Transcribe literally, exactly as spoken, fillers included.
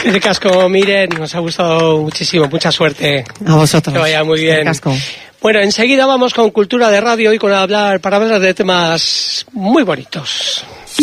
De casco, Miren, nos ha gustado muchísimo, mucha suerte. A vosotros. Que vaya muy bien. De casco. Bueno, enseguida vamos con Cultura de Radio y con hablar, para hablar de temas muy bonitos.